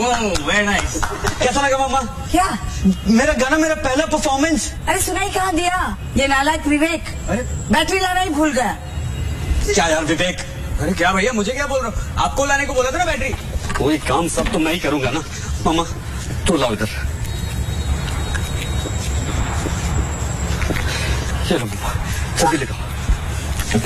Very nice. कैसा लगा मामा? क्या? मेरा गाना, मेरा पहला परफॉर्मेंस। अरे सुनाई कहाँ दिया? ये नालायक विवेक अरे बैटरी लाना ही भूल गया। क्या यार विवेक? अरे क्या भैया, मुझे क्या बोल रहे हो? आपको लाने को बोला था ना बैटरी। कोई काम सब तो मैं ही करूंगा ना। मामा तू लाओ इधर। चलो मामा जल्दी लेकर